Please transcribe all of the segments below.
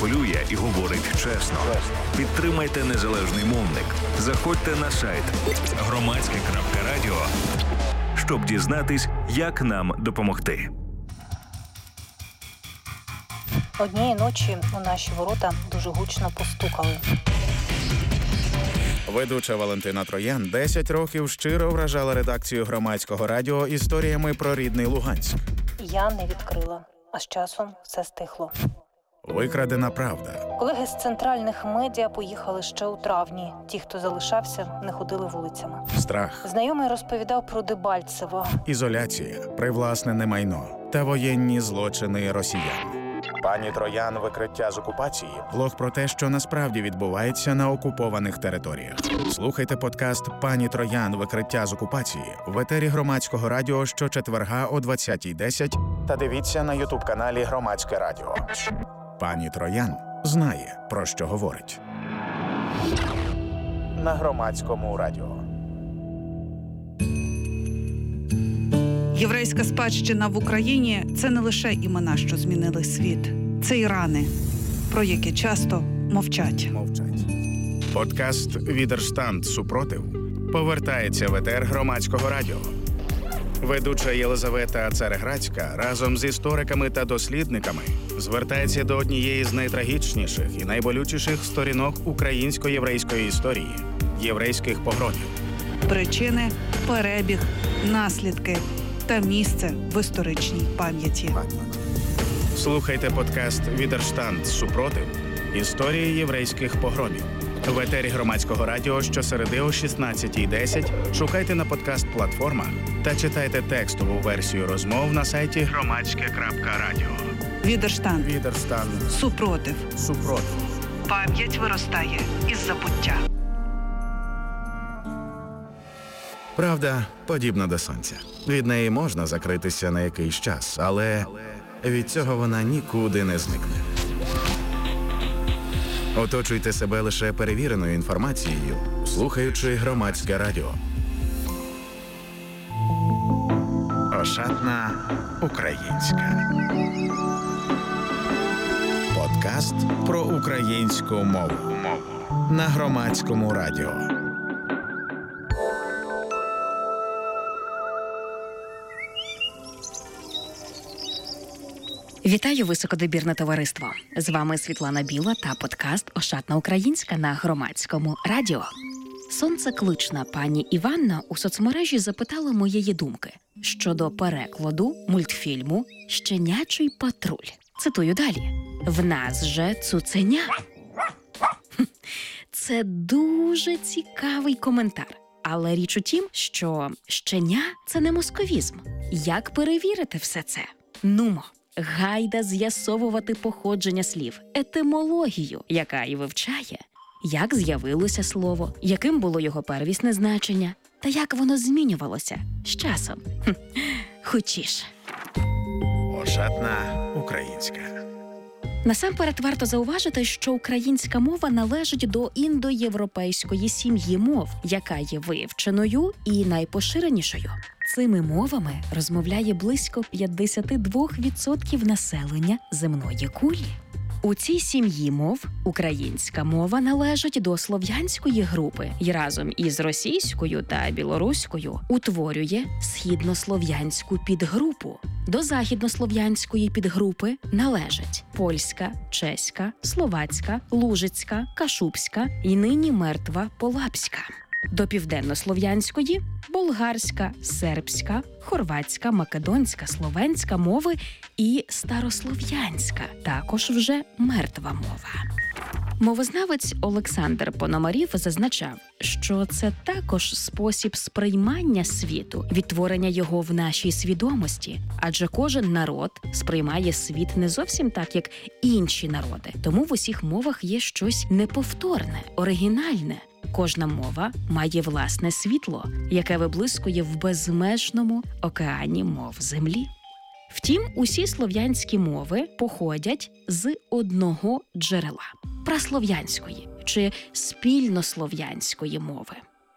маніпулює і говорить чесно. Підтримайте незалежний мовник. Заходьте на сайт громадське.радіо, щоб дізнатись, як нам допомогти. Однієї ночі у наші ворота дуже гучно постукали. Ведуча Валентина Троян 10 років щиро вражала редакцію Громадського радіо історіями про рідний Луганськ. Я не відкрила, а з часом все стихло. Викрадена правда. Колеги з центральних медіа поїхали ще у травні. Ті, хто залишався, не ходили вулицями. Страх. Знайомий розповідав про Дебальцево. Ізоляція, привласнене майно та воєнні злочини росіян. Пані Троян «Викриття з окупації» – блог про те, що насправді відбувається на окупованих територіях. Слухайте подкаст «Пані Троян. Викриття з окупації» в етері Громадського радіо щочетверга о 20:10 та дивіться на ютуб-каналі Громадське радіо. Пані Троян знає, про що говорить. На Громадському радіо. Єврейська спадщина в Україні – це не лише імена, що змінили світ. Це і рани, про які часто мовчать. Подкаст «Відерштанд. Супротив» повертається в етер Громадського радіо. Ведуча Єлизавета Цареградська разом з істориками та дослідниками звертається до однієї з найтрагічніших і найболючіших сторінок українсько-єврейської історії – єврейських погромів. Причини, перебіг, наслідки та місце в історичній пам'яті. Слухайте подкаст «Відерштанд. Супротив. Історії єврейських погромів» в етері Громадського радіо щосереди о 16:10. Шукайте на подкаст-платформах та читайте текстову версію розмов на сайті громадське.радіо. Відерштанд. Супротив. Пам'ять виростає із забуття. Правда подібна до сонця. Від неї можна закритися на якийсь час, але від цього вона нікуди не зникне. Оточуйте себе лише перевіреною інформацією, слухаючи Громадське радіо. Ошатна українська. Подкаст про українську мову. На Громадському радіо. Вітаю, високодобірне товариство! З вами Світлана Біла та подкаст «Ошатна українська» на Громадському радіо. Сонцеклична пані Іванна у соцмережі запитала моєї думки щодо перекладу мультфільму «Щенячий патруль». Цитую далі. «В нас же цуценя». Це дуже цікавий коментар. Але річ у тім, що щеня – це не московізм. Як перевірити все це? Нумо. Гайда з'ясовувати походження слів, етимологію, яка і вивчає, як з'явилося слово, яким було його первісне значення, та як воно змінювалося з часом. Хочеш. Ошатна українська. Насамперед варто зауважити, що українська мова належить до індоєвропейської сім'ї мов, яка є вивченою і найпоширенішою. Цими мовами розмовляє близько 52% населення земної кулі. У цій сім'ї мов українська мова належить до слов'янської групи і разом із російською та білоруською утворює східнослов'янську підгрупу. До західнослов'янської підгрупи належать польська, чеська, словацька, лужицька, кашубська і нині мертва полабська. До південнослов'янської – болгарська, сербська, хорватська, македонська, словенська мови і старослов'янська, також вже мертва мова. Мовознавець Олександр Пономарів зазначав, що це також спосіб сприймання світу, відтворення його в нашій свідомості, адже кожен народ сприймає світ не зовсім так, як інші народи. Тому в усіх мовах є щось неповторне, оригінальне. Кожна мова має власне світло, яке виблискує в безмежному океані мов землі. Втім, усі слов'янські мови походять з одного джерела – праслов'янської чи спільнослов'янської мови.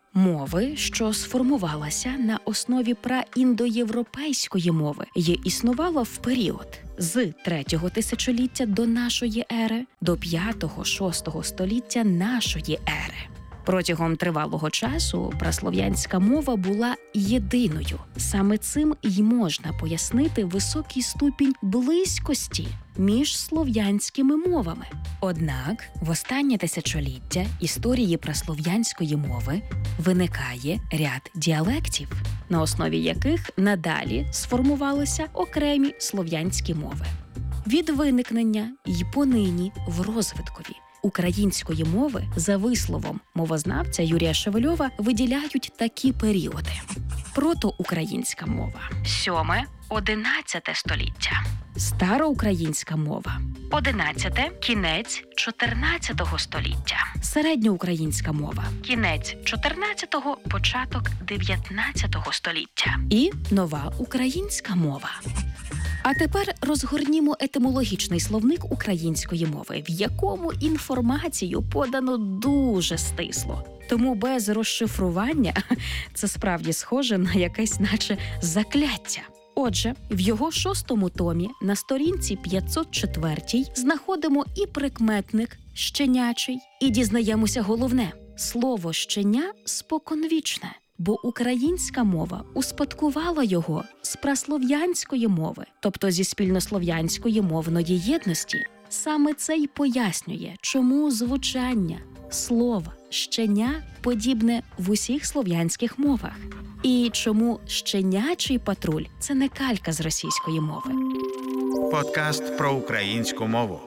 мови, що сформувалася на основі праіндоєвропейської мови і існувала в період з 3-го тисячоліття до нашої ери до 5-6 століття нашої ери. Протягом тривалого часу праслов'янська мова була єдиною. Саме цим й можна пояснити високий ступінь близькості між слов'янськими мовами. Однак в останнє тисячоліття історії праслов'янської мови виникає ряд діалектів, на основі яких надалі сформувалися окремі слов'янські мови. Від виникнення й понині в розвиткові української мови, за висловом мовознавця Юрія Шевельова, виділяють такі періоди. Протоукраїнська мова – 7-11 століття. Староукраїнська мова – 11-те, кінець 14 століття. Середньоукраїнська мова – кінець 14-го, початок 19 століття. І нова українська мова. А тепер розгорнімо етимологічний словник української мови, в якому інформацію подано дуже стисло. Тому без розшифрування це справді схоже на якесь наче закляття. Отже, в його 6-му томі на сторінці 504 знаходимо і прикметник «щенячий», і дізнаємося головне – слово «щеня» споконвічне, бо українська мова успадкувала його з праслов'янської мови, тобто зі спільнослов'янської мовної єдності. Саме це й пояснює, чому звучання слова «щеня» подібне в усіх слов'янських мовах. І чому «щенячий патруль» – це не калька з російської мови. Подкаст про українську мову.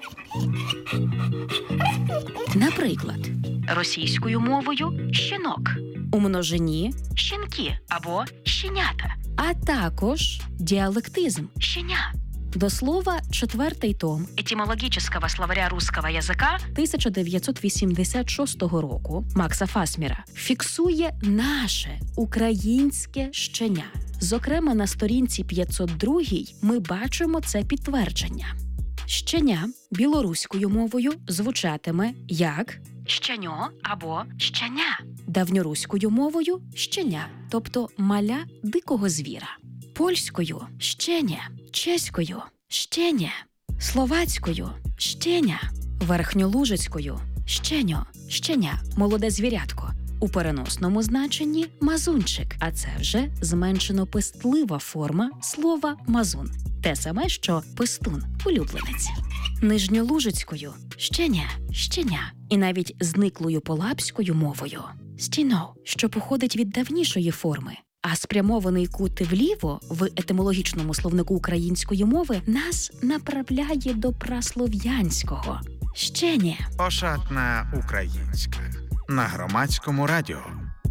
Наприклад, російською мовою «щінок», у множині «щінки» або «щенята», а також діалектизм «щеня». До слова, 4-й том етимологічного словаря русского язика 1986 року Макса Фасміра фіксує наше українське щеня. Зокрема, на сторінці 502 ми бачимо це підтвердження. Щеня білоруською мовою звучатиме як «щеньо» або «щеня». Давньоруською мовою – «щеня», тобто маля дикого звіра. Польською – «щеня», чеською – «щеня», словацькою – «щеня», верхньолужицькою – «щеньо», «щеня», молоде звірятко. У переносному значенні – мазунчик, а це вже зменшено пестлива форма слова «мазун». Те саме, що пестун, улюбленець. Нижньолужицькою – «щеня», «щеня». І навіть зниклою полабською мовою – «стіно», що походить від давнішої форми. А спрямований кут вліво в етимологічному словнику української мови нас направляє до праслов'янського «щеня». Ошатна українська. На Громадському радіо.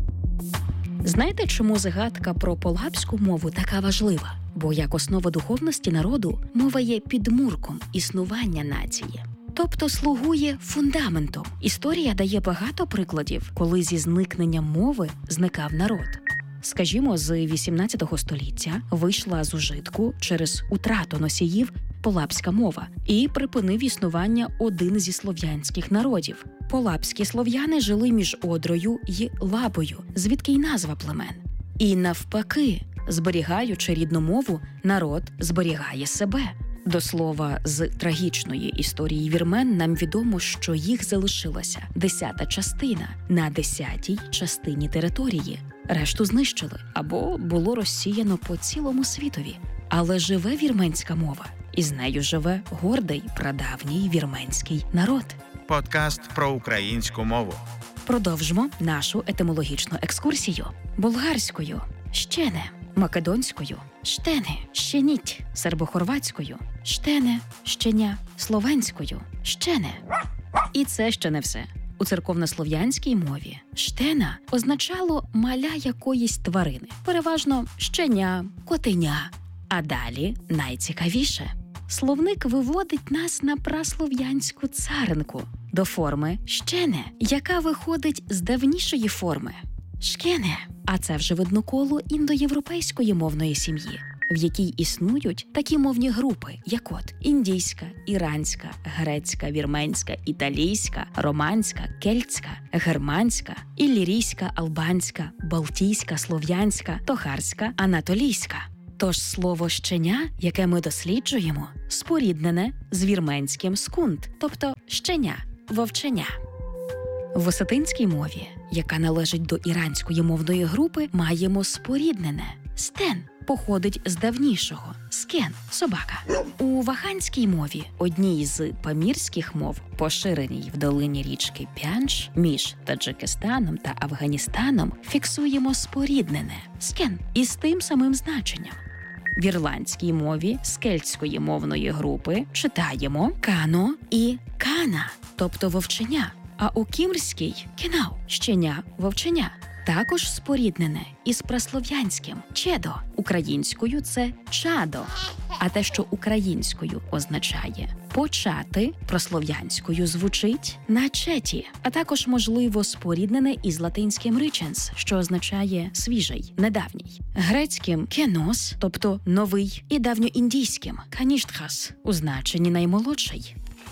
Знаєте, чому згадка про полабську мову така важлива? Бо як основа духовності народу, мова є підмурком існування нації. Тобто слугує фундаментом. Історія дає багато прикладів, коли зі зникненням мови зникав народ. Скажімо, з 18 століття вийшла з ужитку через утрату носіїв полабська мова і припинив існування один зі слов'янських народів. Полабські слов'яни жили між Одрою й Лабою, звідки й назва племен. І навпаки, зберігаючи рідну мову, народ зберігає себе. До слова, з трагічної історії вірмен нам відомо, що їх залишилася 10-та частина на 10-й частині території. Решту знищили або було розсіяно по цілому світові. Але живе вірменська мова, і з нею живе гордий прадавній вірменський народ. Подкаст про українську мову. Продовжимо нашу етимологічну екскурсію. Болгарською – «щене», македонською – «штене», «щеніть», сербохорватською – «штене», «щеня», словенською – «щене». І це ще не все. У церковнослов'янській мові «штена» означало маля якоїсь тварини, переважно щеня, котеня. А далі найцікавіше. Словник виводить нас на праслов'янську царинку до форми «щене», яка виходить з давнішої форми «шкене». А це вже видно коло індоєвропейської мовної сім'ї. в якій існують такі мовні групи, як от індійська, іранська, грецька, вірменська, італійська, романська, кельтська, германська, іллірійська, албанська, балтійська, слов'янська, тохарська, анатолійська. Тож слово «щеня», яке ми досліджуємо, споріднене з вірменським «скунт», тобто «щеня», «вовченя». В осетинській мові, яка належить до іранської мовної групи, маємо споріднене «стен», походить з давнішого «скен» – собака. У ваганській мові, одній з памірських мов, поширеній в долині річки Пянш, між Таджикистаном та Афганістаном, фіксуємо споріднене «скен» із тим самим значенням. В ірландській мові з кельтської мовної групи читаємо «кано» і «кана», тобто «вовченя», а у кімрській «кінау» – «щеня», «вовченя». Також споріднене із праслов'янським «чедо». Українською це «чадо», а те, що українською означає «почати», прослов'янською звучить «начеті», а також, можливо, споріднене із латинським «риченс», що означає «свіжий», «недавній», грецьким «кенос», тобто «новий», і давньоіндійським «каніштхас» у значенні «наймолодший».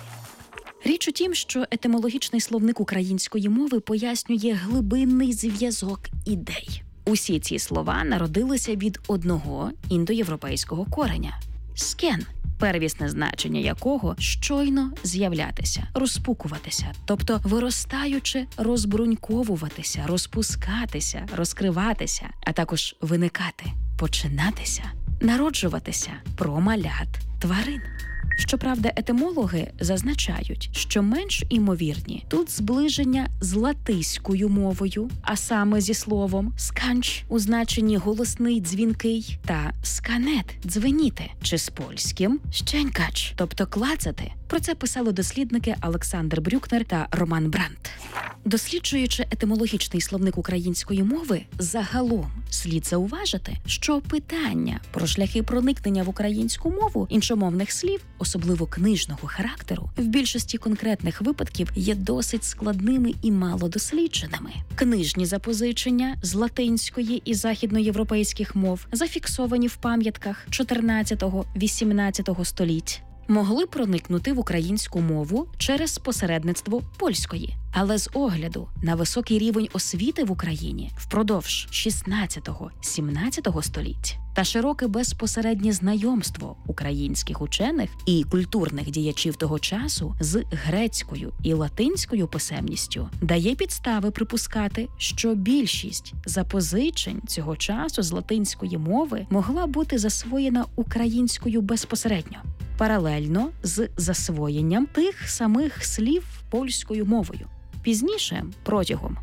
Річ у тім, що етимологічний словник української мови пояснює глибинний зв'язок ідей. Усі ці слова народилися від одного індоєвропейського кореня – «скен», первісне значення якого – щойно з'являтися, розпукуватися, тобто виростаючи, розбруньковуватися, розпускатися, розкриватися, а також виникати, починатися, народжуватися про малят, тварин. Щоправда, етимологи зазначають, що менш імовірні тут зближення з латиською мовою, а саме зі словом «сканч» у значенні «голосний, дзвінкий» та «сканет» – «дзвеніти», чи з польським «щенькач», тобто «клацати». Про це писали дослідники Олександр Брюкнер та Роман Брандт. Досліджуючи етимологічний словник української мови, загалом слід зауважити, що питання про шляхи проникнення в українську мову іншомовних слів, особливо книжного характеру, в більшості конкретних випадків є досить складними і малодослідженими. Книжні запозичення з латинської і західноєвропейських мов, зафіксовані в пам'ятках 14-18 століть, могли проникнути в українську мову через посередництво польської. Але з огляду на високий рівень освіти в Україні впродовж 16-17 століть та широке безпосереднє знайомство українських учених і культурних діячів того часу з грецькою і латинською писемністю дає підстави припускати, що більшість запозичень цього часу з латинської мови могла бути засвоєна українською безпосередньо, паралельно з засвоєнням тих самих слів польською мовою. Пізніше, протягом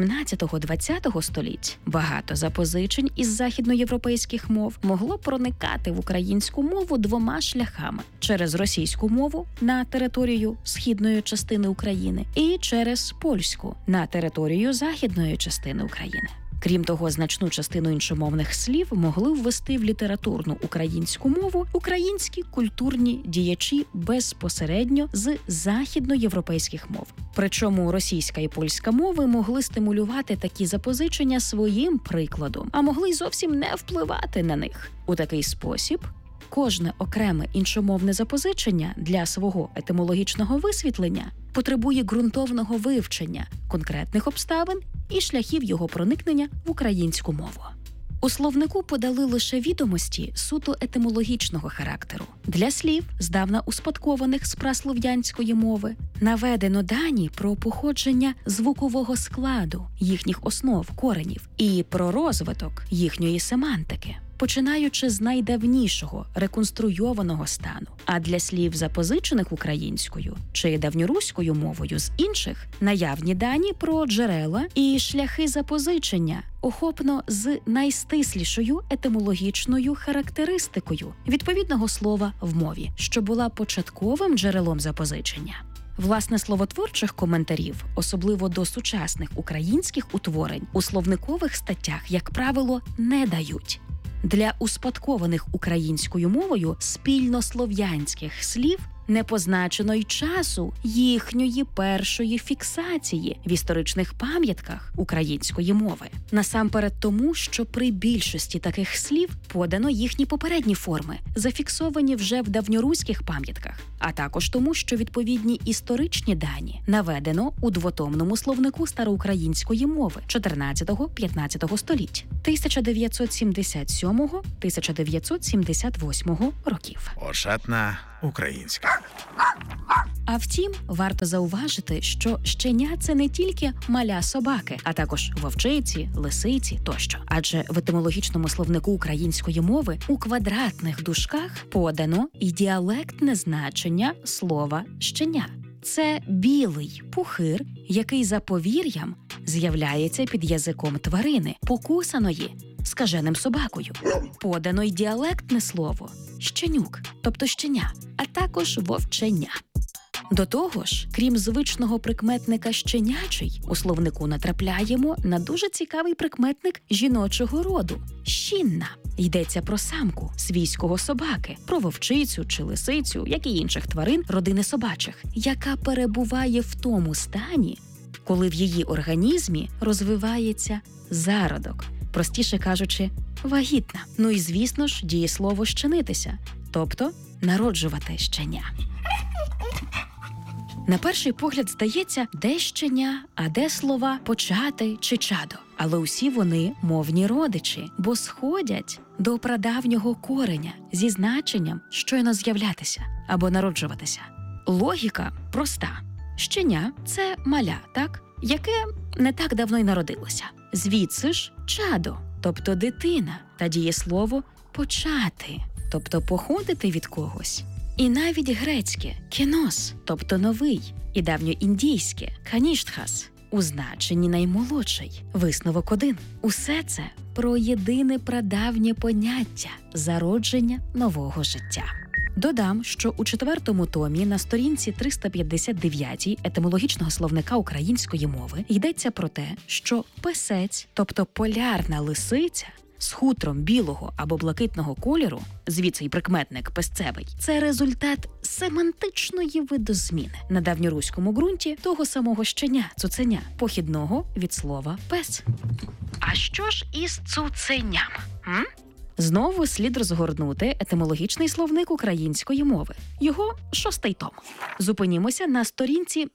18-20 століть, багато запозичень із західноєвропейських мов могло проникати в українську мову двома шляхами – через російську мову на територію східної частини України і через польську на територію західної частини України. Крім того, значну частину іншомовних слів могли ввести в літературну українську мову українські культурні діячі безпосередньо з західноєвропейських мов. Причому російська і польська мови могли стимулювати такі запозичення своїм прикладом, а могли й зовсім не впливати на них. У такий спосіб кожне окреме іншомовне запозичення для свого етимологічного висвітлення потребує ґрунтовного вивчення конкретних обставин і шляхів його проникнення в українську мову. У словнику подали лише відомості суто етимологічного характеру. Для слів, здавна успадкованих з праслов'янської мови, наведено дані про походження звукового складу, їхніх основ, коренів, і про розвиток їхньої семантики, починаючи з найдавнішого реконструйованого стану. А для слів, запозичених українською чи давньоруською мовою з інших, наявні дані про джерела і шляхи запозичення, охопно з найстислішою етимологічною характеристикою відповідного слова в мові, що була початковим джерелом запозичення. Власне, словотворчих коментарів, особливо до сучасних українських утворень, у словникових статтях, як правило, не дають. Для успадкованих українською мовою спільнослов'янських слів Не позначено й часу їхньої першої фіксації в історичних пам'ятках української мови. Насамперед тому, що при більшості таких слів подано їхні попередні форми, зафіксовані вже в давньоруських пам'ятках, а також тому, що відповідні історичні дані наведено у двотомному словнику староукраїнської мови 14-15 століть 1977-1978 років. Ошатна українська. А втім, варто зауважити, що щеня – це не тільки маля собаки, а також вовчиці, лисиці тощо. Адже в етимологічному словнику української мови у квадратних дужках подано і діалектне значення слова «щеня». Це білий пухир, який за повір'ям з'являється під язиком тварини, покусаної скаженим собакою. Подано й діалектне слово «щенюк», тобто щеня, а також вовченя. До того ж, крім звичного прикметника «щенячий», у словнику натрапляємо на дуже цікавий прикметник жіночого роду – «щінна». Йдеться про самку свійського собаки, про вовчицю чи лисицю, як і інших тварин родини собачих, яка перебуває в тому стані, коли в її організмі розвивається зародок, простіше кажучи, вагітна. Ну і, звісно ж, дієслово «щенитися», тобто народжувати щеня. На перший погляд здається, де щеня, а де слова «почати» чи «чадо». Але усі вони мовні родичі, бо сходять до прадавнього кореня зі значенням «щойно з'являтися» або «народжуватися». Логіка проста. Щеня – це маля, так? Яке не так давно й народилося. Звідси ж «чадо», тобто дитина, та дієслово «почати», тобто походити від когось. І навіть грецьке «кенос», тобто новий, і давньоіндійське «каніштхас» у значенні наймолодший. Висновок один. Усе це про єдине прадавнє поняття – зародження нового життя. Додам, що у 4-му томі на сторінці 359 етимологічного словника української мови йдеться про те, що песець, тобто полярна лисиця, з хутром білого або блакитного кольору, звідси й прикметник песцевий, це результат семантичної видозміни на давньоруському ґрунті того самого щеня, цуценя, похідного від слова «пес». А що ж із цуценям? Знову слід розгорнути етимологічний словник української мови. Його 6-й том. Зупинімося на сторінці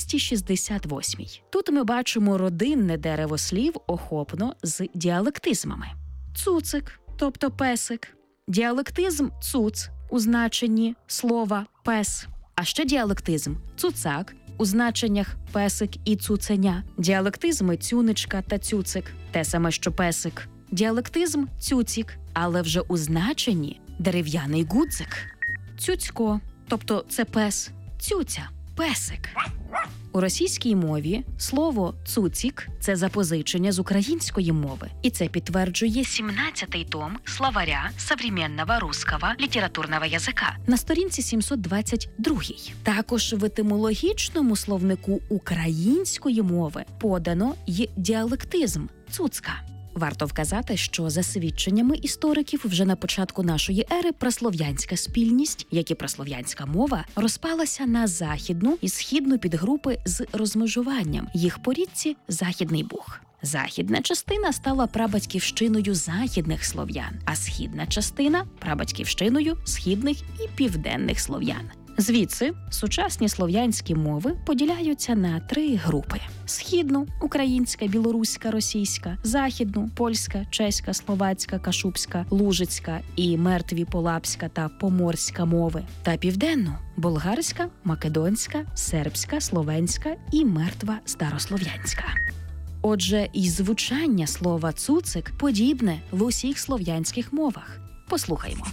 268. Тут ми бачимо родинне дерево слів охопно з діалектизмами. Цуцик, тобто песик. Діалектизм «цуц» у значенні слова «пес». А ще діалектизм «цуцак» у значеннях «песик» і «цуценя». Діалектизми «цюничка» та «цюцик» – те саме, що «песик». Діалектизм «цюцік», але вже у значенні «дерев'яний гудзик». Цюцько, тобто це пес, цюця, песик. У російській мові слово «цуцік» – це запозичення з української мови. І це підтверджує 17-й том словаря современного русского літературного язика на сторінці 722. Також в етимологічному словнику української мови подано й діалектизм «цуцка». Варто вказати, що за свідченнями істориків вже на початку нашої ери праслов'янська спільність, як і праслов'янська мова, розпалася на західну і східну підгрупи з розмежуванням. Їх по річці Західний Буг. Західна частина стала прабатьківщиною західних слов'ян, а східна частина – прабатьківщиною східних і південних слов'ян. Звідси сучасні слов'янські мови поділяються на 3 групи: східну – українська, білоруська, російська, західну – польська, чеська, словацька, кашубська, лужицька і мертві полапська та поморська мови, та південну – болгарська, македонська, сербська, словенська і мертва старослов'янська. Отже, і звучання слова «цуцик» подібне в усіх слов'янських мовах. Послухаймо.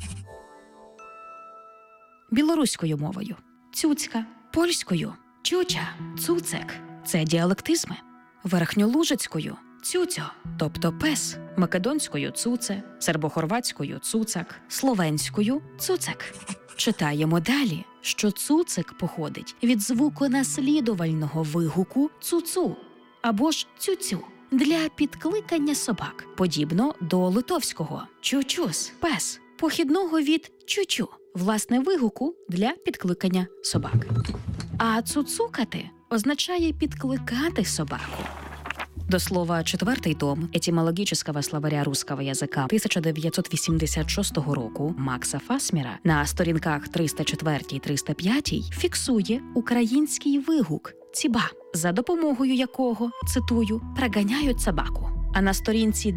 Білоруською мовою – цюцька, польською – чуча, цуцик – це діалектизми, верхньолужицькою – цюцьо, тобто пес, македонською – цуце, сербохорватською – цуцак, словенською – цуцик. Читаємо далі, що цуцик походить від звуконаслідувального вигуку «цуцу» або ж «цюцю» для підкликання собак, подібно до литовського «чучус» – пес, похідного від «чучу», власне, вигуку для підкликання собак. А цуцукати означає підкликати собаку. До слова, 4-й том етимологического словаря русского язика 1986 року Макса Фасмера на сторінках 304-305 фіксує український вигук «ціба», за допомогою якого, цитую, «проганяють собаку». А на сторінці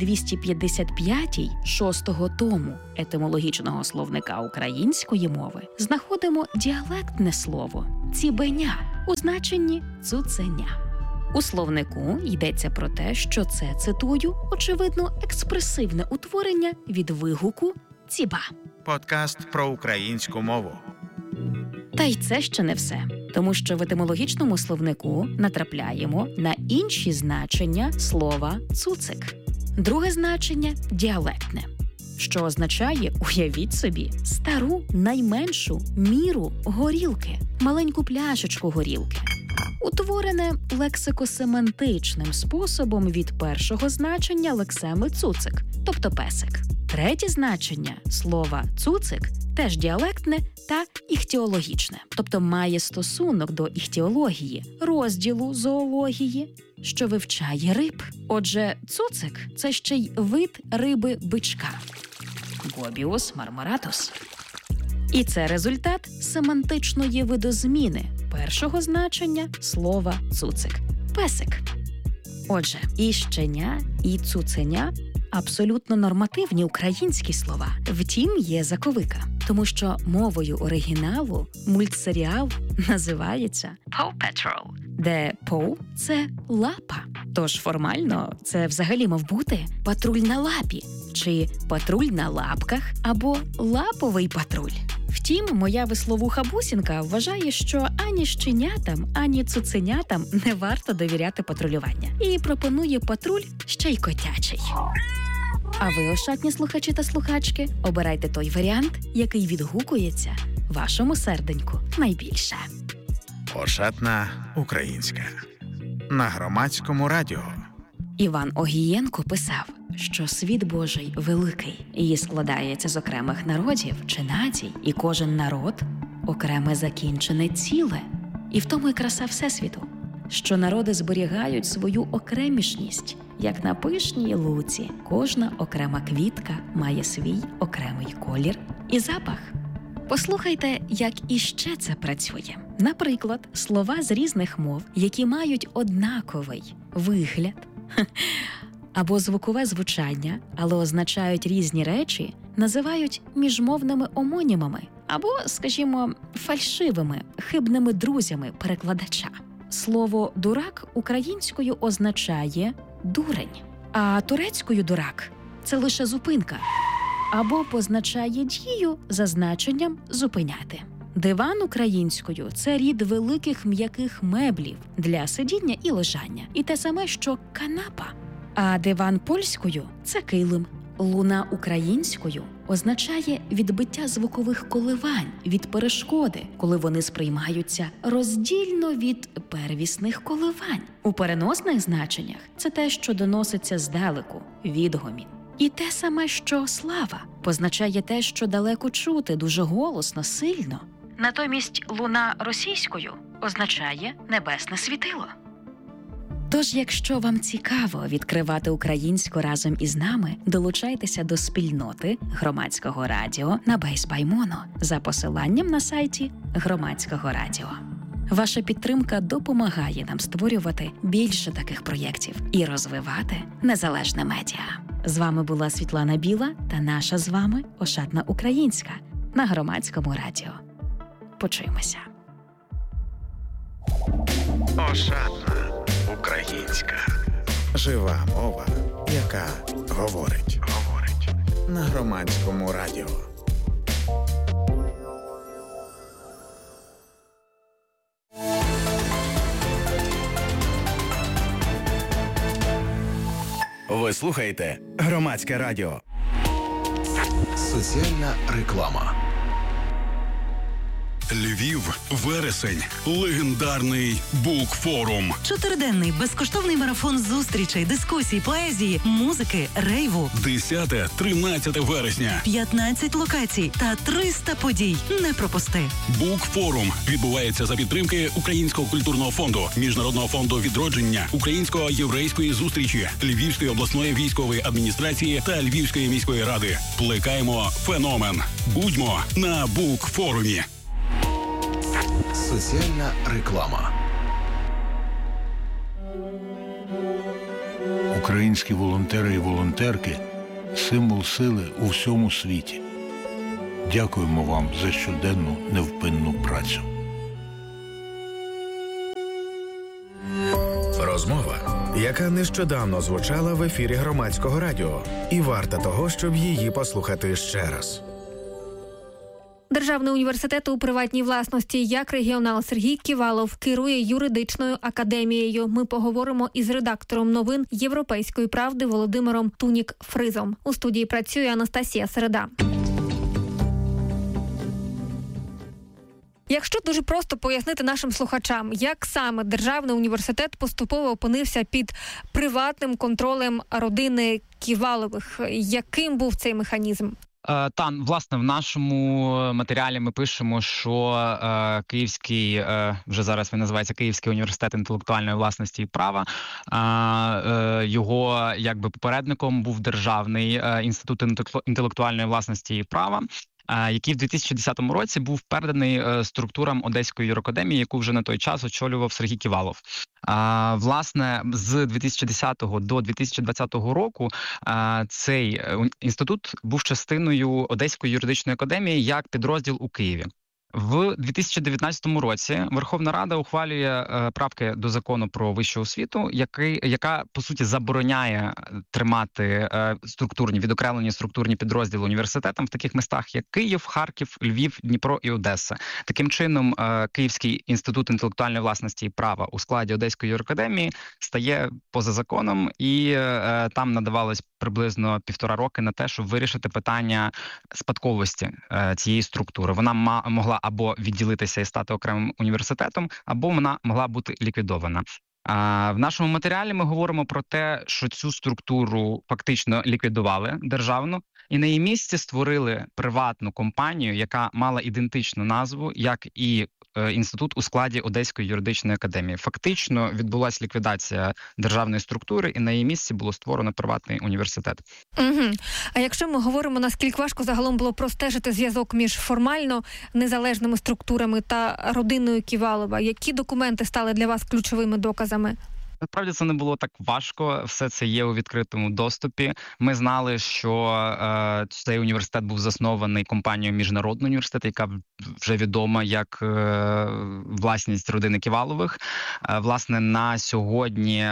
255 6-го тому етимологічного словника української мови знаходимо діалектне слово «цібеня» у значенні «цуценя». У словнику йдеться про те, що це, цитую, очевидно, експресивне утворення від вигуку «ціба». Подкаст про українську мову. Та й це ще не все. Тому що в етимологічному словнику натрапляємо на інші значення слова «цуцик». Друге значення – діалектне, що означає, уявіть собі, стару, найменшу міру горілки, маленьку пляшечку горілки. Утворене лексикосемантичним способом від першого значення лексеми «цуцик», тобто песик. Третє значення слова «цуцик» теж діалектне та іхтіологічне, тобто має стосунок до іхтіології, розділу зоології, що вивчає риб. Отже, цуцик – це ще й вид риби-бичка – Гобіус марморатус. І це результат семантичної видозміни першого значення слова «цуцик» – песик. Отже, і щеня, і цуценя – абсолютно нормативні українські слова. Втім, є заковика, тому що мовою оригіналу мультсеріал називається Paw Patrol, де Paw – це лапа. Тож формально це взагалі мав бути патруль на лапі, чи патруль на лапках, або лаповий патруль. Втім, моя висловуха бусінка вважає, що ані щенятам, ані цуценятам не варто довіряти патрулювання. І пропонує патруль ще й котячий. А ви, ошатні слухачі та слухачки, обирайте той варіант, який відгукується вашому серденьку найбільше. Ошатна українська. На Громадському радіо. Іван Огієнко писав, що світ Божий великий і складається з окремих народів чи націй, і кожен народ – окреме закінчене ціле. І в тому й краса Всесвіту, що народи зберігають свою окремішність, як на пишній луці. Кожна окрема квітка має свій окремий колір і запах. Послухайте, як іще це працює. Наприклад, слова з різних мов, які мають однаковий вигляд або звукове звучання, але означають різні речі, називають міжмовними омонімами або, скажімо, фальшивими, хибними друзями перекладача. Слово «дурак» українською означає «дурень», а турецькою «дурак» – це лише зупинка або позначає дію за значенням «зупиняти». Диван українською – це рід великих м'яких меблів для сидіння і лежання. І те саме, що канапа. А диван польською – це килим. Луна українською означає відбиття звукових коливань від перешкоди, коли вони сприймаються роздільно від первісних коливань. У переносних значеннях це те, що доноситься здалеку, відгомін. І те саме, що слава, позначає те, що далеко чути, дуже голосно, сильно. Натомість луна російською означає небесне світило. Тож, якщо вам цікаво відкривати українську разом із нами, долучайтеся до спільноти Громадського радіо на Base by Mono за посиланням на сайті Громадського радіо. Ваша підтримка допомагає нам створювати більше таких проєктів і розвивати незалежне медіа. З вами була Світлана Біла та наша з вами Ошатна українська на Громадському радіо. Почуємося. Ошатна українська. Жива мова, яка говорить. На Громадському радіо. Ви слухаєте Громадське радіо. Соціальна реклама. Львів, вересень. Легендарний Букфорум. 4-денний безкоштовний марафон зустрічей, дискусій, поезії, музики, рейву. 10-13 вересня. 15 локацій та 300 подій. Не пропусти. Букфорум відбувається за підтримки Українського культурного фонду, Міжнародного фонду відродження, Українсько-єврейської зустрічі, Львівської обласної військової адміністрації та Львівської міської ради. Плекаємо феномен. Будьмо на Букфорумі. Соціальна реклама. Українські волонтери і волонтерки – символ сили у всьому світі. Дякуємо вам за щоденну невпинну працю. Розмова, яка нещодавно звучала в ефірі Громадського радіо, і варта того, щоб її послухати ще раз. Державний університет у приватній власності, як регіонал Сергій Ківалов, керує юридичною академією. Ми поговоримо із редактором новин «Європейської правди» Володимиром Тунік-Фризом. У студії працює Анастасія Середа. Якщо дуже просто пояснити нашим слухачам, як саме Державний університет поступово опинився під приватним контролем родини Ківалових, яким був цей механізм? Власне, в нашому матеріалі ми пишемо, що Київський, вже зараз він називається Київський університет інтелектуальної власності і права, його якби попередником був Державний інститут інтелектуальної власності і права, який в 2010 році був переданий структурам Одеської юракадемії, яку вже на той час очолював Сергій Ківалов. Власне, з 2010 до 2020 року цей інститут був частиною Одеської юридичної академії як підрозділ у Києві. В 2019 році Верховна Рада ухвалює правки до закону про вищу освіту, яка, по суті, забороняє тримати відокремлені структурні підрозділи університетам в таких містах, як Київ, Харків, Львів, Дніпро і Одеса. Таким чином, Київський інститут інтелектуальної власності і права у складі Одеської юракадемії стає поза законом, і там надавалось приблизно 1,5 роки на те, щоб вирішити питання спадковості цієї структури. Вона могла або відділитися і стати окремим університетом, або вона могла бути ліквідована. В нашому матеріалі ми говоримо про те, що цю структуру фактично ліквідували державну, і на її місці створили приватну компанію, яка мала ідентичну назву, як і інститут у складі Одеської юридичної академії. Фактично відбулася ліквідація державної структури, і на її місці було створено приватний університет. Угу. А якщо ми говоримо, наскільки важко загалом було простежити зв'язок між формально незалежними структурами та родиною Ківалова, які документи стали для вас ключовими доказами? Насправді це не було так важко, все це є у відкритому доступі. Ми знали, що цей університет був заснований компанією Міжнародний університет, яка вже відома як власність родини Ківалових. Власне, на сьогодні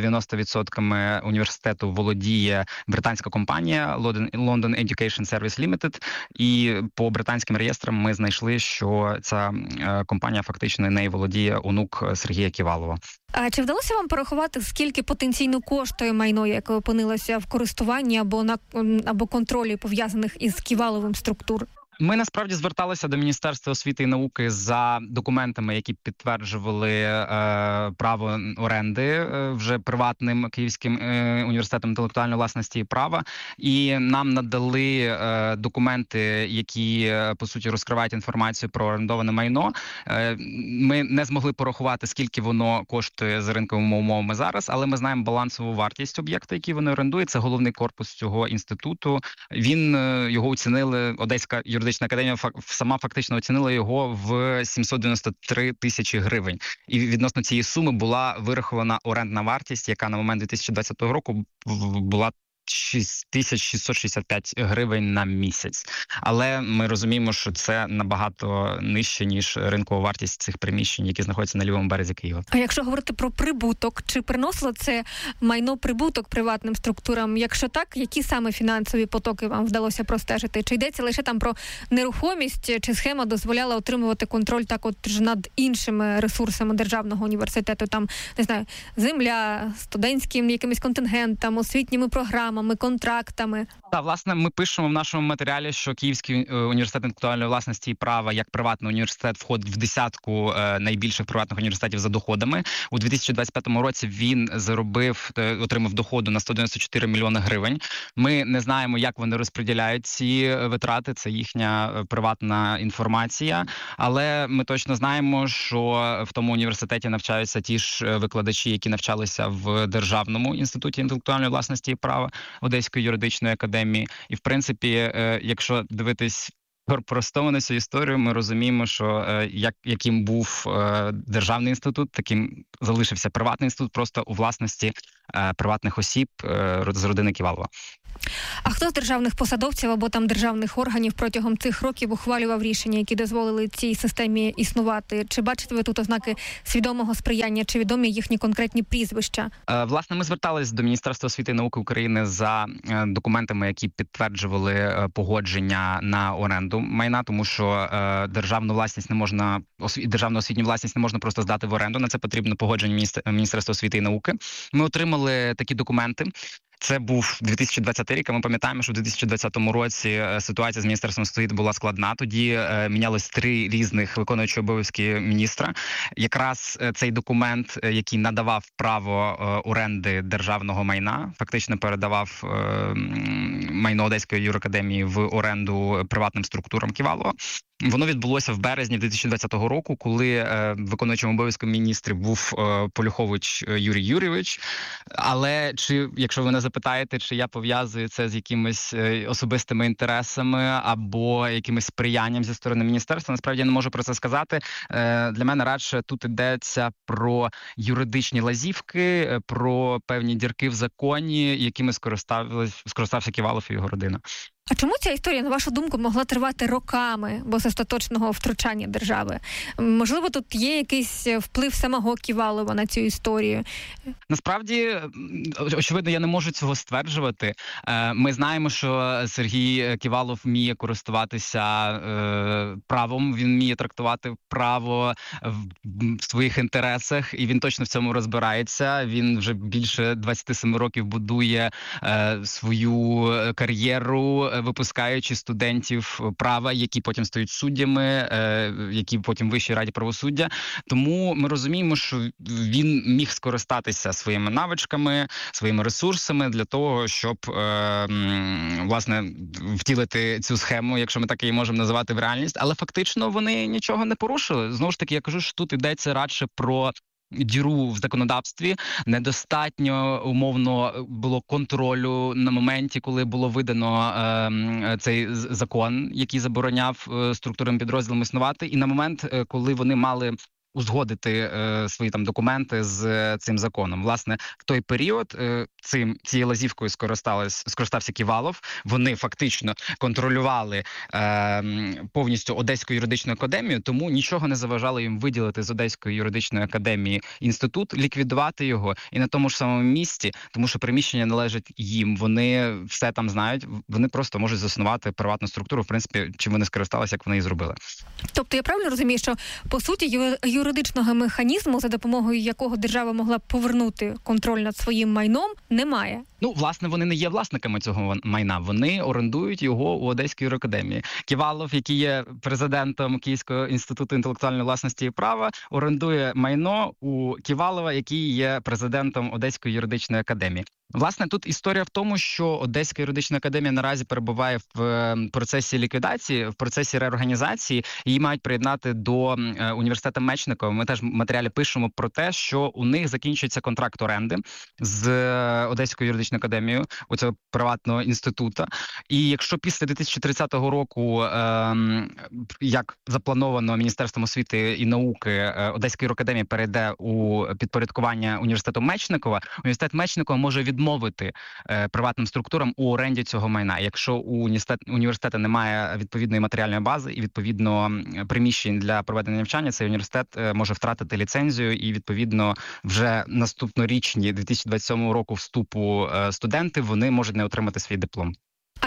90% університету володіє британська компанія London Education Service Limited, і по британським реєстрам ми знайшли, що ця компанія фактично нею володіє онук Сергія Ківалова. А чи вдалося вам порахувати, скільки потенційно коштує майно, яке опинилося в користуванні або контролі пов'язаних із Ківаловим структур? Ми насправді зверталися до Міністерства освіти і науки за документами, які підтверджували право оренди вже приватним Київським університетом інтелектуальної власності і права, і нам надали документи, які, по суті, розкривають інформацію про орендоване майно. Ми не змогли порахувати, скільки воно коштує за ринковими умовами зараз, але ми знаємо балансову вартість об'єкту, який вони орендують. Це головний корпус цього інституту. Його оцінили, Одеська юридична академія сама фактично оцінила його в 793 тисячі гривень. І відносно цієї суми була вирахована орендна вартість, яка на момент 2020 року була 6665 гривень на місяць. Але ми розуміємо, що це набагато нижче, ніж ринкова вартість цих приміщень, які знаходяться на лівому березі Києва. А якщо говорити про прибуток, чи приносило це майно прибуток приватним структурам? Якщо так, які саме фінансові потоки вам вдалося простежити? Чи йдеться лише там про нерухомість, чи схема дозволяла отримувати контроль так от над іншими ресурсами державного університету? Там, не знаю, земля, студентським якимось контингентом, освітніми програмами, програмами, контрактами? Так, власне, ми пишемо в нашому матеріалі, що Київський університет інтелектуальної власності і права як приватний університет входить в десятку найбільших приватних університетів за доходами. У 2025 році він отримав доходу на 194 мільйони гривень. Ми не знаємо, як вони розподіляють ці витрати, це їхня приватна інформація, але ми точно знаємо, що в тому університеті навчаються ті ж викладачі, які навчалися в Державному інституті інтелектуальної власності і права Одеської юридичної академії. І, в принципі, якщо дивитись простому на цю історію, ми розуміємо, що яким був державний інститут, таким залишився приватний інститут, просто у власності приватних осіб з родини Ківалова. А хто з державних посадовців або там державних органів протягом цих років ухвалював рішення, які дозволили цій системі існувати? Чи бачите ви тут ознаки свідомого сприяння, чи відомі їхні конкретні прізвища? Власне, ми звертались до Міністерства освіти і науки України за документами, які підтверджували погодження на оренду майна, тому що державну освітню власність не можна просто здати в оренду, на це потрібно погодження Міністерства освіти і науки. Ми отримали такі документи. Це був 2020 рік, а ми пам'ятаємо, що в 2020 році ситуація з Міністерством освіти була складна. Тоді мінялось 3 різних виконуючі обов'язки міністра. Якраз цей документ, який надавав право оренди державного майна, фактично передавав майно Одеської юракадемії в оренду приватним структурам Ківалова. Воно відбулося в березні 2020 року, коли виконуючим обов'язком міністрів був Полюхович Юрій Юрійович. Але якщо ви не запитаєте, чи я пов'язую це з якимись особистими інтересами або якимось сприянням зі сторони міністерства, насправді я не можу про це сказати. Для мене радше тут йдеться про юридичні лазівки, про певні дірки в законі, якими скористався Ківалов і його родина. А чому ця історія, на вашу думку, могла тривати роками без остаточного втручання держави? Можливо, тут є якийсь вплив самого Ківалова на цю історію? Насправді, очевидно, я не можу цього стверджувати. Ми знаємо, що Сергій Ківалов вміє користуватися правом, він вміє трактувати право в своїх інтересах, і він точно в цьому розбирається. Він вже більше 27 років будує свою кар'єру, випускаючи студентів права, які потім стають суддями, які потім в Вищій раді правосуддя. Тому ми розуміємо, що він міг скористатися своїми навичками, своїми ресурсами для того, щоб, власне, втілити цю схему, якщо ми так її можемо називати, в реальність. Але фактично вони нічого не порушили. Знову ж таки, я кажу, що тут йдеться радше про діру в законодавстві. Недостатньо, умовно, було контролю на моменті, коли було видано цей закон, який забороняв структурним підрозділам існувати, і на момент, коли вони мали узгодити свої там документи з цим законом. Власне, в той період цією лазівкою скористався Ківалов. Вони фактично контролювали повністю Одеську юридичну академію, тому нічого не заважало їм виділити з Одеської юридичної академії інститут, ліквідувати його і на тому ж самому місці, тому що приміщення належить їм. Вони все там знають, вони просто можуть заснувати приватну структуру, в принципі, чим вони скористалися, як вони і зробили. Тобто я правильно розумію, що по суті юридичного механізму, за допомогою якого держава могла б повернути контроль над своїм майном, немає? Ну, власне, вони не є власниками цього майна. Вони орендують його у Одеській юракадемії. Ківалов, який є президентом Київського інституту інтелектуальної власності і права, орендує майно у Ківалова, який є президентом Одеської юридичної академії. Власне, тут історія в тому, що Одеська юридична академія наразі перебуває в процесі ліквідації, в процесі реорганізації. Її мають приєднати до університету Мечникова. Ми теж в матеріалі пишемо про те, що у них закінчується контракт оренди з Одеською юридичною академією, у цього приватного інституту. І якщо після 2030 року, як заплановано Міністерством освіти і науки, Одеська юракадемія перейде у підпорядкування університету Мечникова, університет Мечникова може відмовити приватним структурам у оренді цього майна. Якщо у університету немає відповідної матеріальної бази і, відповідно, приміщень для проведення навчання, цей університет може втратити ліцензію і, відповідно, вже наступнорічні 2027 року вступу студенти, вони можуть не отримати свій диплом. А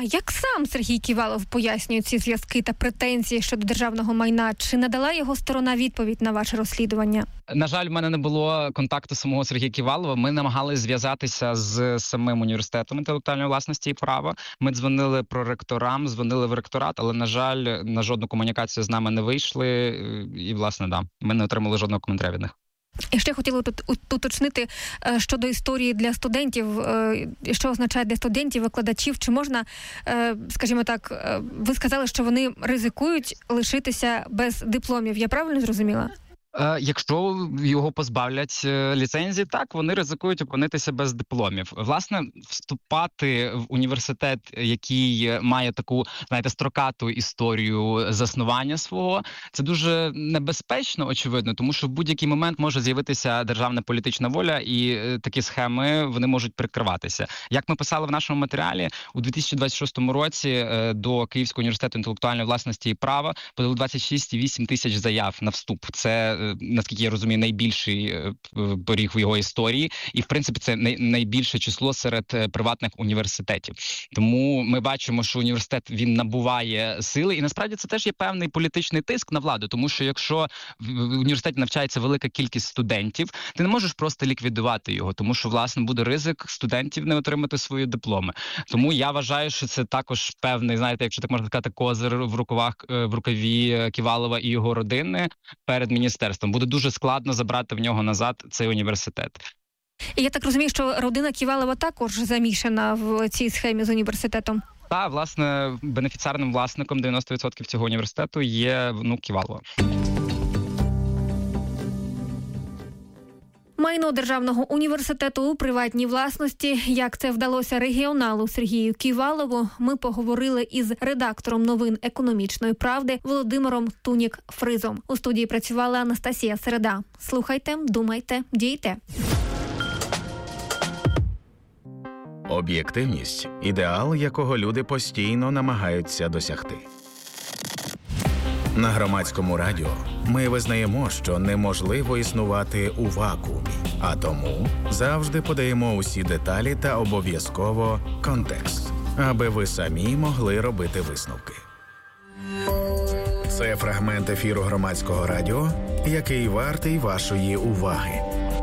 А як сам Сергій Ківалов пояснює ці зв'язки та претензії щодо державного майна? Чи надала його сторона відповідь на ваше розслідування? На жаль, в мене не було контакту самого Сергія Ківалова. Ми намагалися зв'язатися з самим університетом інтелектуальної власності і права. Ми дзвонили проректорам, дзвонили в ректорат, але, на жаль, на жодну комунікацію з нами не вийшли. І, власне, ми не отримали жодного коментаря від них. І ще хотіла тут уточнити щодо історії для студентів, що означає для студентів, викладачів. Чи можна, скажімо так, ви сказали, що вони ризикують лишитися без дипломів. Я правильно зрозуміла? Якщо його позбавлять ліцензії, так, вони ризикують опинитися без дипломів. Власне, вступати в університет, який має таку, знаєте, строкату історію заснування свого, це дуже небезпечно, очевидно, тому що в будь-який момент може з'явитися державна політична воля, і такі схеми, вони можуть прикриватися. Як ми писали в нашому матеріалі, у 2026 році до Київського університету інтелектуальної власності і права подали 26,8 тисяч заяв на вступ. Це, наскільки я розумію, найбільший поріг в його історії. І, в принципі, це найбільше число серед приватних університетів. Тому ми бачимо, що університет, він набуває сили. І, насправді, це теж є певний політичний тиск на владу. Тому що, якщо в університеті навчається велика кількість студентів, ти не можеш просто ліквідувати його. Тому що, власне, буде ризик студентів не отримати свої дипломи. Тому я вважаю, що це також певний, знаєте, якщо так можна сказати, козир в рукаві Ківалова і його родини перед міністерством. Буде дуже складно забрати в нього назад цей університет. І я так розумію, що родина Ківалова також замішана в цій схемі з університетом? Так, власне, бенефіціарним власником 90% цього університету є внук Ківалова. Майно Державного університету у приватній власності. Як це вдалося регіоналу Сергію Ківалову, ми поговорили із редактором новин «Економічної правди» Володимиром Тунік-Фризом. У студії працювала Анастасія Середа. Слухайте, думайте, дійте. Об'єктивність – ідеал, якого люди постійно намагаються досягти. На Громадському радіо ми визнаємо, що неможливо існувати у вакуумі, а тому завжди подаємо усі деталі та обов'язково контекст, аби ви самі могли робити висновки. Це фрагмент ефіру Громадського радіо, який вартий вашої уваги.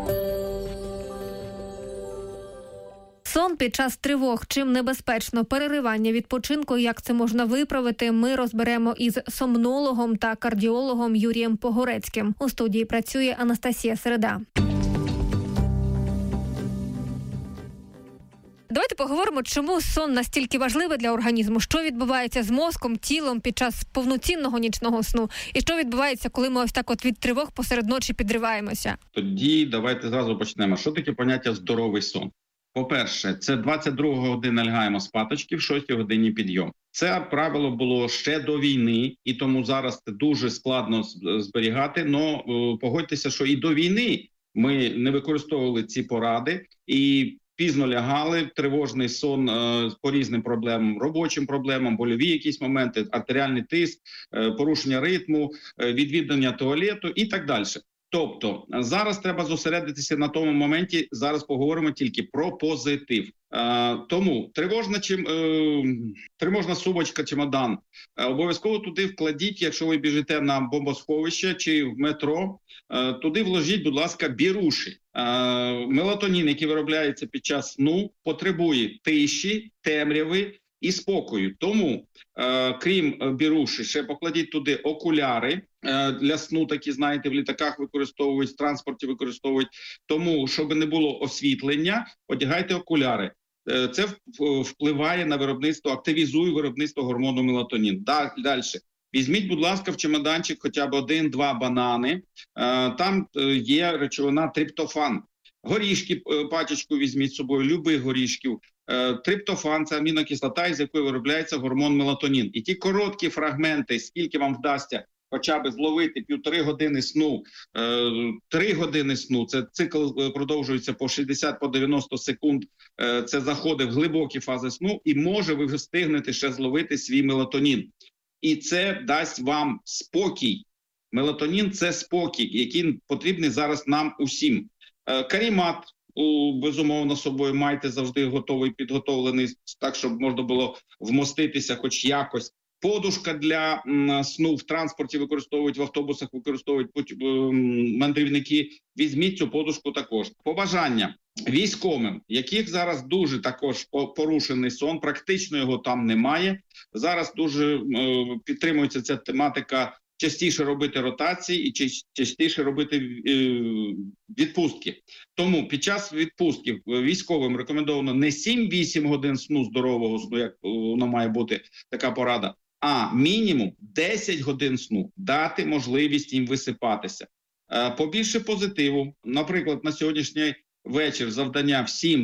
Сон під час тривог. Чим небезпечно переривання відпочинку, як це можна виправити, ми розберемо із сомнологом та кардіологом Юрієм Погорецьким. У студії працює Анастасія Середа. Давайте поговоримо, чому сон настільки важливий для організму, що відбувається з мозком, тілом під час повноцінного нічного сну, і що відбувається, коли ми ось так от від тривог посеред ночі підриваємося. Тоді давайте зразу почнемо. Що таке поняття здоровий сон? По-перше, це 22 години лягаємо спаточки, в 6 годині підйом. Це правило було ще до війни, і тому зараз це дуже складно зберігати. Но погодьтеся, що і до війни ми не використовували ці поради і пізно лягали, тривожний сон по різним проблемам, робочим проблемам, больові якісь моменти, артеріальний тиск, порушення ритму, відвідування туалету і так далі. Тобто зараз треба зосередитися на тому моменті, зараз поговоримо тільки про позитив. Тому тривожна сумочка, чемодан, обов'язково туди вкладіть, якщо ви біжите на бомбосховище чи в метро, туди вложіть, будь ласка, біруші. Мелатонін, який виробляється під час сну, потребує тиші, темряви і спокою. Тому, крім біруші, ще покладіть туди окуляри для сну, такі, знаєте, в літаках використовують, в транспорті використовують. Тому, щоб не було освітлення, одягайте окуляри. Це впливає на виробництво, активізує виробництво гормону мелатонін. Далі. Візьміть, будь ласка, в чемоданчик хоча б 1-2 банани. Там є речовина триптофан. Горішки, пачечку візьміть з собою, любих горішків. Триптофан – це амінокислота, із якої виробляється гормон мелатонін. І ті короткі фрагменти, скільки вам вдасться хоча б зловити 1,5 години сну, 3 години сну, це цикл продовжується по 60-90 секунд, це заходи в глибокі фази сну, і може ви встигнете ще зловити свій мелатонін. І це дасть вам спокій. Мелатонін – це спокій, який потрібний зараз нам усім. Карімат безумовно, з собою майте завжди готовий, підготовлений, так, щоб можна було вмоститися хоч якось. Подушка для сну в транспорті використовують, в автобусах використовують мандрівники. Візьміть цю подушку також. Побажання військовим, яких зараз дуже також порушений сон, практично його там немає. Зараз дуже підтримується ця тематика частіше робити ротації і частіше робити відпустки. Тому під час відпустки військовим рекомендовано не 7-8 годин сну, здорового сну, як воно має бути така порада, а мінімум 10 годин сну, дати можливість їм висипатися. Побільше позитиву. Наприклад, на сьогоднішній вечір завдання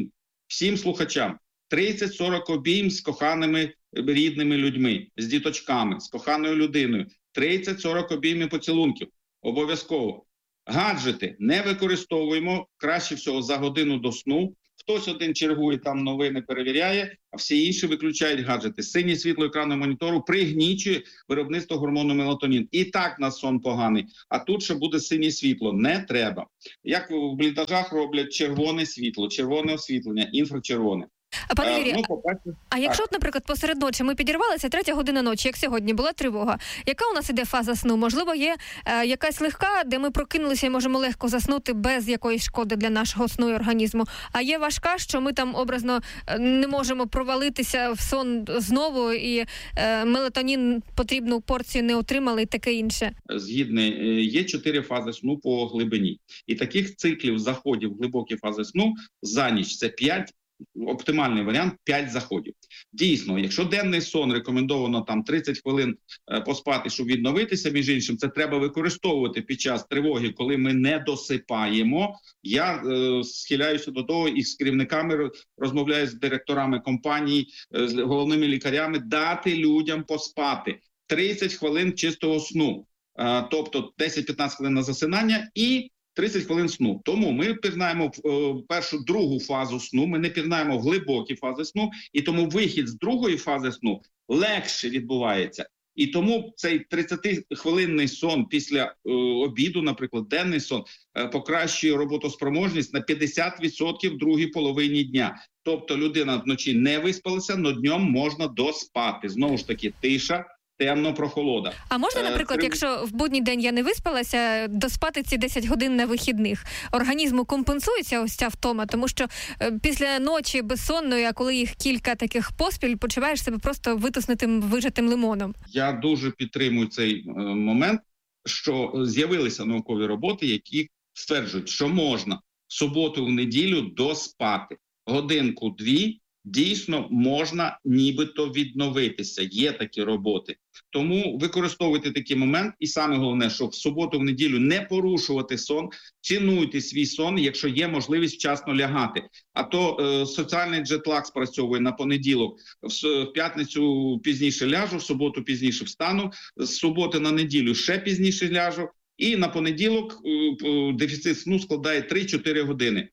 всім слухачам 30-40 обійм з коханими рідними людьми, з діточками, з коханою людиною. 30-40 обіймів поцілунків. Обов'язково. Гаджети не використовуємо, краще всього за годину до сну. Хтось один чергує, там новини перевіряє, а всі інші виключають гаджети. Синє світло екрану монітору пригнічує виробництво гормону мелатонін. І так на сон поганий. А тут ще буде синє світло. Не треба. Як в бліндажах роблять червоне світло, червоне освітлення, інфрачервоне. Пане Юрію, а якщо, наприклад, посеред ночі ми підірвалися, 3 година ночі, як сьогодні, була тривога, яка у нас іде фаза сну? Можливо, є якась легка, де ми прокинулися і можемо легко заснути без якоїсь шкоди для нашого сну і організму, а є важка, що ми там образно не можемо провалитися в сон знову і мелатонін потрібну порцію не отримали і таке інше? Згідно, є 4 фази сну по глибині. І таких циклів заходів в глибокі фази сну за ніч – це 5. Оптимальний варіант – 5 заходів. Дійсно, якщо денний сон рекомендовано там 30 хвилин поспати, щоб відновитися, між іншим, це треба використовувати під час тривоги, коли ми не досипаємо. Я схиляюся до того і з керівниками розмовляю, з директорами компаній, з головними лікарями, дати людям поспати 30 хвилин чистого сну. Тобто 10-15 хвилин на засинання і 30 хвилин сну. Тому ми пірнаємо в другу фазу сну, ми не пірнаємо в глибокі фази сну, і тому вихід з другої фази сну легше відбувається. І тому цей 30-хвилинний сон після обіду, наприклад, денний сон, покращує роботоспроможність на 50% в другій половині дня. Тобто людина вночі не виспалася, але днем можна доспати. Знову ж таки, тиша, темно, прохолода. А можна, наприклад, якщо в будній день я не виспалася, доспати ці 10 годин на вихідних? Організму компенсується ось ця втома, тому що після ночі безсонної, а коли їх кілька таких поспіль, почуваєш себе просто витиснутим, вижатим лимоном. Я дуже підтримую цей момент, що з'явилися наукові роботи, які стверджують, що можна в суботу, в неділю доспати. Годинку-дві дійсно можна нібито відновитися. Є такі роботи. Тому використовуйте такий момент. І саме головне, що в суботу, в неділю не порушувати сон, цінуйте свій сон, якщо є можливість вчасно лягати. А то соціальний джетлаг спрацьовує на понеділок. В п'ятницю пізніше ляжу, в суботу пізніше встану, з суботи на неділю ще пізніше ляжу. І на понеділок дефіцит сну складає 3-4 години.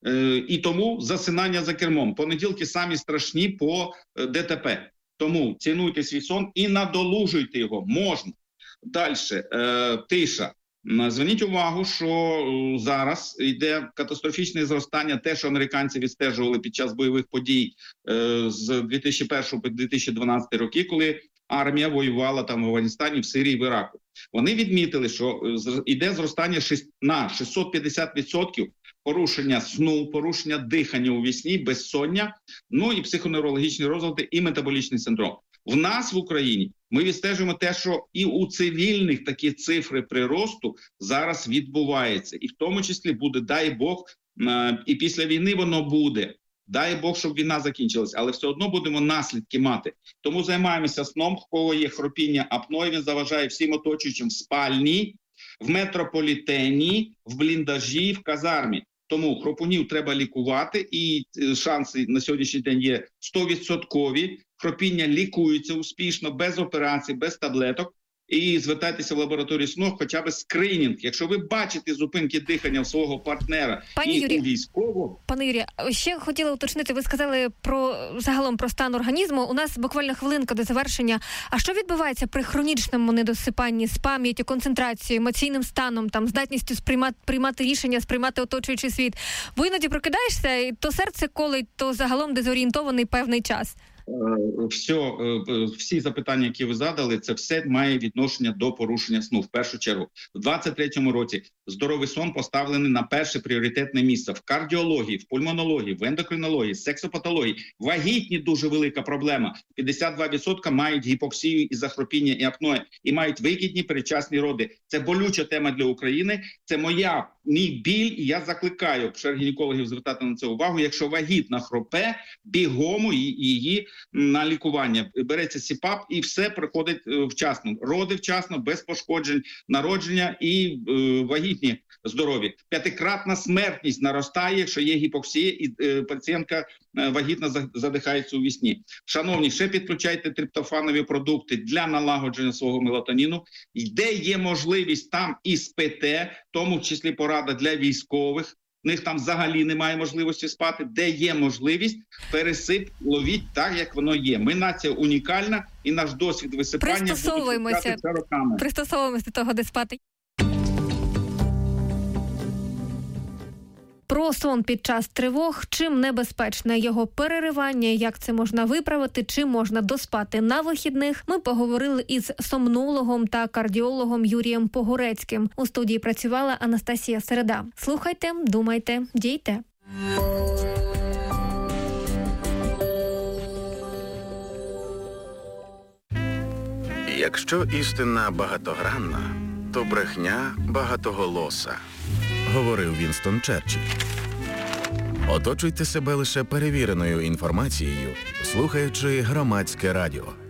І тому засинання за кермом. Понеділки самі страшні по ДТП. Тому цінуйте свій сон і надолужуйте його. Можна. Далі. Тиша. Зверніть увагу, що зараз йде катастрофічне зростання, те, що американці відстежували під час бойових подій з 2001 по 2012 роки, коли армія воювала там в Афганістані, в Сирії, в Іраку. Вони відмітили, що йде зростання на 650% порушення сну, порушення дихання у вісні, безсоння, ну і психоневрологічні розлади, і метаболічний синдром. В нас в Україні ми відстежуємо те, що і у цивільних такі цифри приросту зараз відбуваються. І в тому числі буде, дай Бог, і після війни воно буде. Дай Бог, щоб війна закінчилась, але все одно будемо наслідки мати. Тому займаємося сном, в кого є хропіння апної, він заважає всім оточуючим в спальні, в метрополітені, в бліндажі, в казармі. Тому хропунів треба лікувати, і шанси на сьогоднішній день є 100%. Хропіння лікується успішно, без операцій, без таблеток. і звертайтеся в лабораторію сну, хоча б скринінг. Якщо ви бачите зупинки дихання в свого партнера у військового... Пане Юрію, ще хотіла уточнити, ви сказали загалом про стан організму. У нас буквально хвилинка до завершення. А що відбувається при хронічному недосипанні з пам'яттю, концентрацією, емоційним станом, здатністю приймати рішення, сприймати оточуючий світ? Бо іноді прокидаєшся, і то серце колить, то загалом дезорієнтований певний час. Всі запитання, які ви задали, це все має відношення до порушення сну. В першу чергу, в 23-му році здоровий сон поставлений на перше пріоритетне місце. В кардіології, в пульмонології, в ендокринології, сексопатології. Вагітні дуже велика проблема. 52% мають гіпоксію і захропіння і апноє. І мають вигідні передчасні роди. Це болюча тема для України. Це мій біль, і я закликаю гінекологів звертати на це увагу. Якщо вагітна хропе, бігом її на лікування. Береться СІПАП і все приходить вчасно. Роди вчасно, без пошкоджень, народження і вагітні здорові. 5-кратна смертність наростає, якщо є гіпоксія і пацієнтка вагітна задихається у вісні. Шановні, ще підключайте триптофанові продукти для налагодження свого мелатоніну. Де є можливість, там і спите, в тому числі порада для військових. В них там взагалі немає можливості спати. Де є можливість, пересип ловіть так, як воно є. Ми нація унікальна, і наш досвід висипання пристосовуємося до того, де спати. Про сон під час тривог, чим небезпечне його переривання, як це можна виправити, чи можна доспати на вихідних, ми поговорили із сомнологом та кардіологом Юрієм Погорецьким. У студії працювала Анастасія Середа. Слухайте, думайте, дійте. Якщо істина багатогранна, то брехня багатоголоса, говорив Вінстон Черчилль. Оточуйте себе лише перевіреною інформацією, слухаючи Громадське радіо.